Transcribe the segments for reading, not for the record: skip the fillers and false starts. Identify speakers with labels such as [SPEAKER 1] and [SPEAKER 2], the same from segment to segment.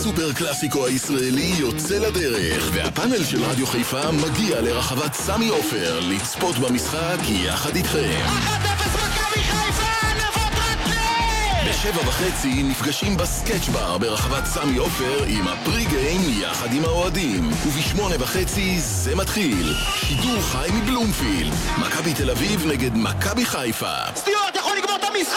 [SPEAKER 1] סופר קלאסיקו הישראלי יוצא לדרך, והפאנל של רדיו חיפה מגיע לרחבת סמי עופר לצפות במשחק יחד איתכם.
[SPEAKER 2] 1-0 מכבי חיפה, נבות רצלב!
[SPEAKER 1] ב7:30 נפגשים בסקץ' בר ברחבת סמי עופר עם הפרי-גיים יחד עם האוהדים, וב8:30 זה מתחיל. שידור חי מבלומפילד, מכבי תל אביב נגד מכבי חיפה.
[SPEAKER 2] סטיוארט יכול לגמור את המשחק!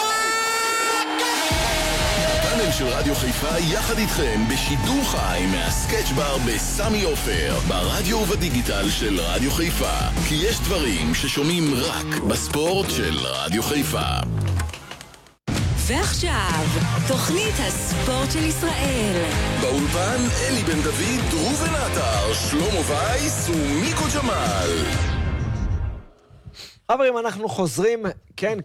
[SPEAKER 1] פאנל של רדיו חיפה יחד איתכם בשידור חי מהסקץ' בר בסמי עופר, ברדיו ובדיגיטל של רדיו חיפה, כי יש דברים ששומעים רק בספורט של רדיו חיפה.
[SPEAKER 3] ועכשיו, תוכנית הספורט של ישראל.
[SPEAKER 1] באולפן אלי בן דוד, ראובן עטר, שלמה וייס ומיקו ג'מאל.
[SPEAKER 4] חברים, אנחנו חוזרים, כן,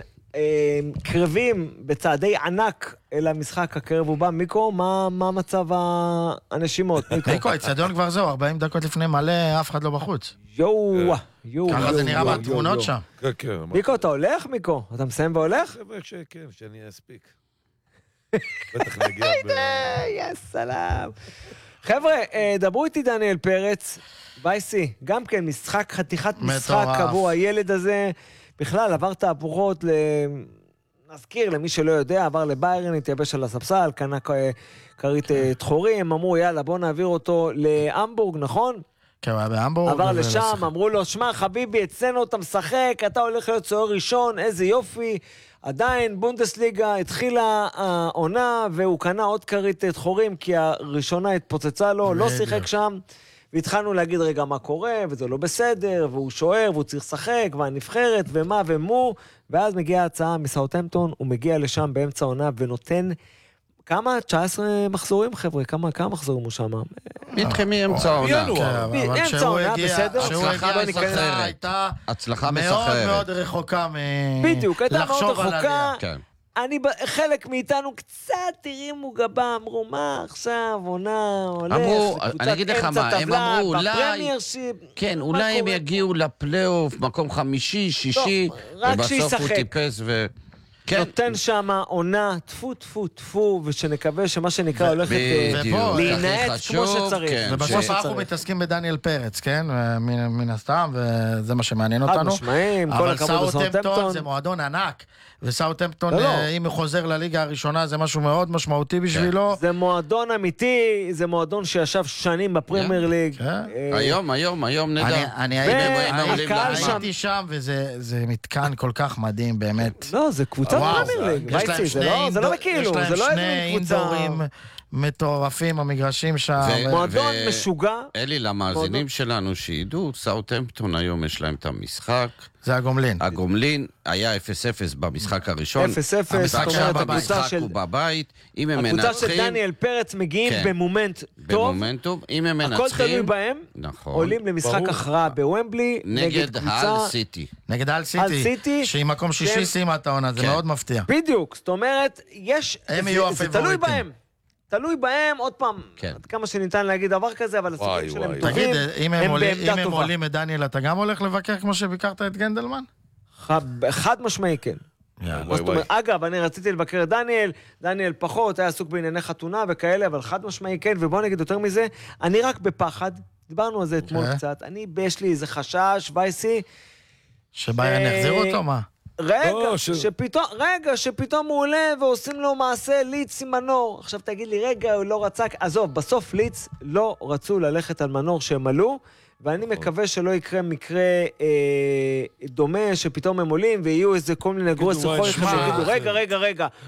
[SPEAKER 4] קרבים בצעדי ענק אל המשחק. הקרב הוא בא. מיקו, מה מצב הנשימות?
[SPEAKER 5] מיקו, הצטדיון כבר זהו, 40 דקות לפני מלא, אף אחד לא בחוץ.
[SPEAKER 4] יואו.
[SPEAKER 5] ככה זה נראה בתמונות שם.
[SPEAKER 6] כן.
[SPEAKER 4] מיקו, אתה הולך, מיקו? אתה מסיים והולך?
[SPEAKER 6] כן, שאני אספיק. בטח נגיע
[SPEAKER 4] יא סלאם. חבר'ה, דברו איתי דניאל פרץ, וייסי, גם כן משחק, חתיכת משחק עבור הילד הזה. בכלל, עבר תהפוכות, נזכיר למי שלא יודע, עבר לביירן, התייבש על הספסל, קנה כרית תחורים, אמרו יאללה בוא נעביר אותו להמבורג, נכון?
[SPEAKER 5] כן, הוא היה בהמבורג.
[SPEAKER 4] עבר לשם, אמרו לו, שמע חביבי, אצלנו אתה משחק, אתה הולך להיות צוער ראשון, איזה יופי. עדיין בונדסליגה התחילה העונה, והוא קנה עוד כרית תחורים, כי הראשונה התפוצצה לו, לא שיחק שם. והתחלנו להגיד רגע מה קורה, וזה לא בסדר, והוא שוער, והוא צריך לשחק, והנבחרת, ומה ומו, ואז מגיעה הצעה מסאות'המפטון, הוא מגיע לשם באמצע העונה, ונותן כמה? 19 מחזורים, חבר'ה? כמה מחזורים הוא שם?
[SPEAKER 7] נתחיל מאמצע העונה.
[SPEAKER 4] אמצע העונה, בסדר?
[SPEAKER 7] הצלחה
[SPEAKER 5] מאוד
[SPEAKER 7] מסחררת.
[SPEAKER 5] מאוד רחוקה
[SPEAKER 4] בדיוק, הייתה מאוד רחוקה.
[SPEAKER 7] כן.
[SPEAKER 4] חלק מאיתנו קצת הרימו גבה, אמרו מה עכשיו, עונה, הולך,
[SPEAKER 7] אמרו, אני אגיד לך מה, הם אמרו,
[SPEAKER 4] כן,
[SPEAKER 7] אולי הם יגיעו לפלייאוף, מקום חמישי, שישי, ובסוף הוא טיפס ו...
[SPEAKER 4] נותן שם עונה, טפו, ושנקווה שמה שנקרא הולכת להינעת כמו שצריך.
[SPEAKER 5] ובסוף אנחנו מתעסקים בדניאל פרץ, כן? מן הסתם, וזה מה שמעניין אותנו. אבל סאות'המפטון זה מועדון ענק, וסאות'המפטון, אם הוא חוזר לליגה הראשונה, זה משהו מאוד משמעותי בשבילו.
[SPEAKER 4] זה מועדון אמיתי, זה מועדון שישב שנים בפרמייר ליג.
[SPEAKER 7] היום נדע.
[SPEAKER 5] אני הייתי שם, וזה מתקן כל כך מדהים, באמת.
[SPEAKER 4] לא, זה קבוצת פרמייר ליג. זה לא מכאילו, זה לא איזה קבוצה.
[SPEAKER 5] אינדורים מטורפים, המגרשים שם.
[SPEAKER 4] מועדון משוגע.
[SPEAKER 7] אלי, למאזינים שלנו שידעו, סאות'המפטון היום יש להם את המשחק.
[SPEAKER 5] זה הגומלין.
[SPEAKER 7] הגומלין היה 0-0 במשחק הראשון.
[SPEAKER 4] 0-0, זאת אומרת,
[SPEAKER 7] המשחק הוא בבית.
[SPEAKER 4] הקבוצה של דניאל פרץ מגיעים במומנט טוב.
[SPEAKER 7] אם הם מנצחים.
[SPEAKER 4] הכל תלוי בהם. עולים למשחק הכרעה בוומבלי.
[SPEAKER 7] נגד הל סיטי.
[SPEAKER 5] נגד הל סיטי. שהיא מקום שישי סיימה את העונה, זה מאוד מפתיע.
[SPEAKER 4] בדיוק, זאת אומרת, זה תלוי בהם. תלוי בהם, עוד פעם, עד כמה שניתן להגיד דבר כזה, אבל הסיכויים שלהם טובים,
[SPEAKER 5] תגיד, אם הם עולים את דניאל, אתה גם הולך לבקר כמו שביקרת את גנדלמן?
[SPEAKER 4] חד משמעי כן. אגב, אני רציתי לבקר את דניאל פחות, היה עסוק בענייני חתונה וכאלה, אבל חד משמעי כן, ובוא נגיד יותר מזה, אני רק בפחד, דיברנו על זה אתמול קצת, יש לי איזה חשש, וייסי,
[SPEAKER 5] שביירן יחזיר אותו, מה?
[SPEAKER 4] שפתאום הוא עולה ועושים לו מעשה ליץ עם מנור. עכשיו תגיד לי, רגע, הוא לא רצה, עזוב, בסוף ליץ לא רצו ללכת על מנור שהם עלו, ואני מקווה שלא יקרה מקרה דומה שפתאום הם עולים ויהיו איזה כל מיני גרוע שיגידו, רגע,